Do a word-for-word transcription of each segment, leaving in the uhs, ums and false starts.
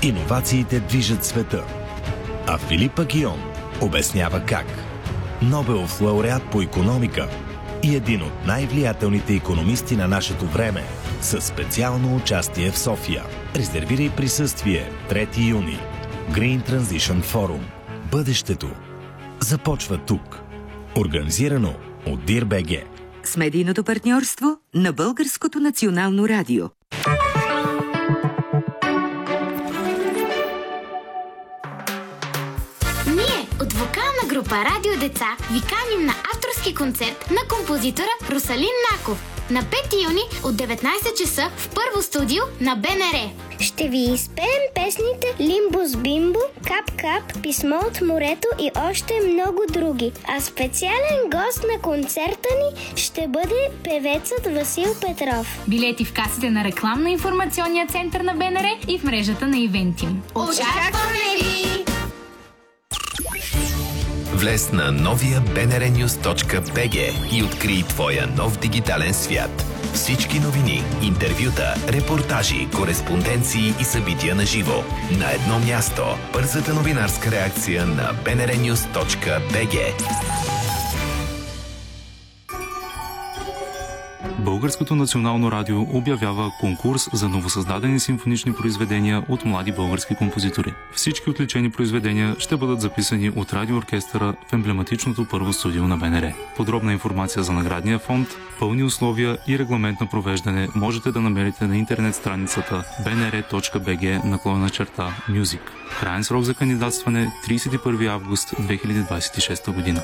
Иновациите движат света. А Филипа Гион обяснява как. Нобелов лауреат по икономика и един от най-влиятелните икономисти на нашето време със специално участие в София. Резервирай присъствие трети юни. Green Transition Forum. Бъдещето започва тук. Организирано от ДИР.БГ. С медийното партньорство на Българското национално радио. Ние от вокална група Радио Деца ви каним на авторски концерт на композитора Русалин Наков на пети юни от деветнайсет часа в първо студио на БНР. Ще ви изпеем песните Лимбус Бимбо, Кап Кап, Писмо от морето и още много други. А специален гост на концерта ни ще бъде певецът Васил Петров. Билети в касите на рекламно-информационния център на БНР и в мрежата на Ивентим. Очакваме ви! Влез на новия би ен ар нюз точка би джи и открий твоя нов дигитален свят. Всички новини, интервюта, репортажи, кореспонденции и събития на живо. На едно място. Бързата новинарска реакция на би ен ар нюз точка би джи. Българското национално радио обявява конкурс за новосъздадени симфонични произведения от млади български композитори. Всички отличени произведения ще бъдат записани от радиооркестъра в емблематичното първо студио на БНР. Подробна информация за наградния фонд, пълни условия и регламент на провеждане можете да намерите на интернет страницата би ен ар точка би джи наклонена черта Music. Краен срок за кандидатстване трийсет и първи август две хиляди двадесет и шеста година.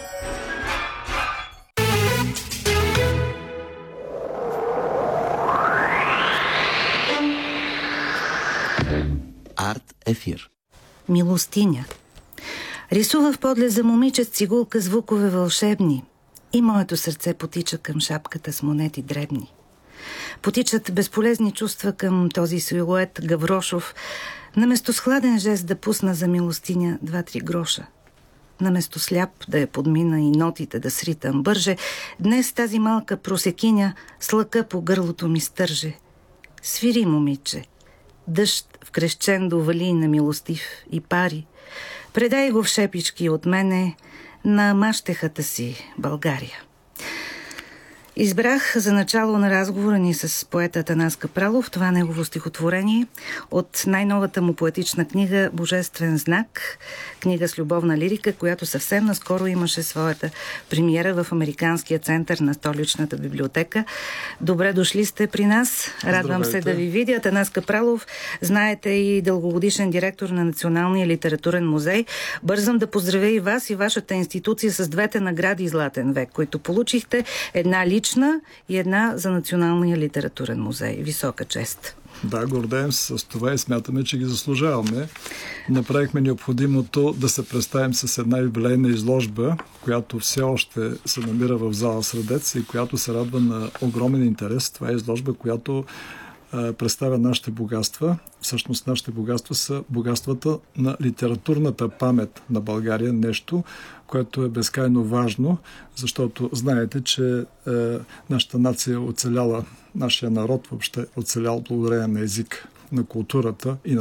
Арт ефир. Милостиня. Рисува в подлеза момиче с цигулка звукове вълшебни и моето сърце потича към шапката с монети дребни. Потичат безполезни чувства към този силует Гаврошов, наместо с хладен жест да пусна за милостиня два-три гроша. Наместо сляп да я подмина и нотите да сритам бърже, днес тази малка просекиня с лъка по гърлото ми стърже. Свири, момиче. Дъжд в крещендо вали на милостив и пари. Предай го в шепички от мене на мащехата си България. Избрах за начало на разговора ни с поета Атанас Капралов това негово стихотворение от най-новата му поетична книга «Божествен знак», книга с любовна лирика, която съвсем наскоро имаше своята премиера в Американския център на столичната библиотека. Добре дошли сте при нас. Радвам Здравейте. се да ви видя. Атанас Капралов, знаете, и дългогодишен директор на Националния литературен музей. Бързам да поздравя и вас и вашата институция с двете награди Златен век, които получихте. Една лична и една за Националния литературен музей. Висока чест. Да, гордеем се с това и смятаме, че ги заслужаваме. Направихме необходимото да се представим с една юбилейна изложба, която все още се намира в зала Средец и която се радва на огромен интерес. Това е изложба, която а, представя нашите богатства. Всъщност нашите богатства са богатствата на литературната памет на България, нещо, което е безкрайно важно, защото знаете, че е, нашата нация е оцеляла, нашия народ въобще оцелял благодарение на език, на културата и на